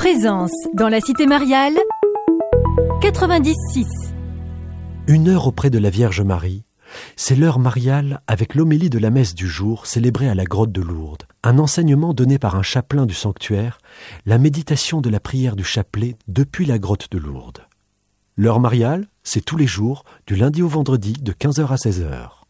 Présence dans la Cité Mariale, 90.6. 1 heure auprès de la Vierge Marie, c'est l'heure mariale avec l'homélie de la messe du jour célébrée à la grotte de Lourdes. Un enseignement donné par un chapelain du sanctuaire, la méditation de la prière du chapelet depuis la grotte de Lourdes. L'heure mariale, c'est tous les jours, du lundi au vendredi, de 15h à 16h.